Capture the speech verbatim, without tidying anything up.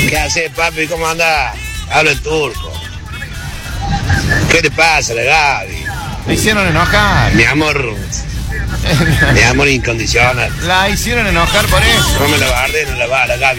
¿Qué haces, papi? ¿Cómo andás? Hablo en turco. ¿Qué te pasa, la Gaby? La hicieron enojar. Mi amor. Mi amor incondicional. La hicieron enojar por eso. No me la bardé, no la va, la Gaby.